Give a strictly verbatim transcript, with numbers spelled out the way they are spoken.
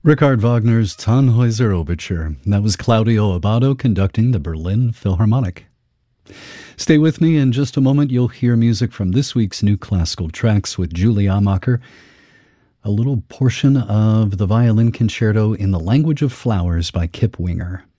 Richard Wagner's Tannhäuser Overture. That was Claudio Abbado conducting the Berlin Philharmonic. Stay with me. In just a moment, you'll hear music from this week's New Classical Tracks with Julie Amacher. A little portion of the Violin Concerto in the Language of Flowers by Kip Winger.